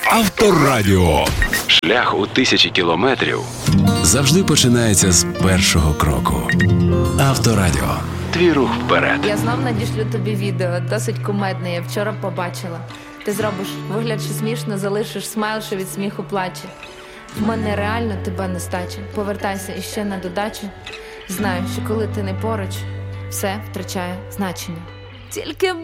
Авторадіо. Шлях у 1000 кілометрів завжди починається з першого кроку. Авторадіо. Твій рух вперед. Я знов надішлю тобі відео, досить кумедне, я вчора побачила. Ти зробиш вигляд, що смішно, залишиш смайл, що від сміху плаче. В мене реально тебе нестача. Повертайся іще на додачу. Знаю, що коли ти не поруч, все втрачає значення. Тільки